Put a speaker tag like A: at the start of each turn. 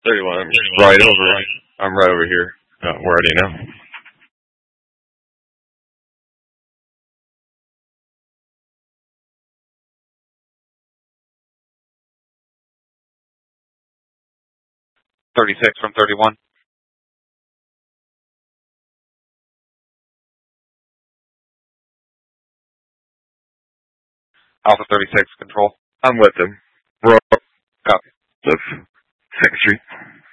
A: 31. I'm right over. I'm right over here. Where do you know?
B: $36 from 31. Alpha 36, control.
A: I'm with him. We're
B: Copy.
A: up 2nd Street.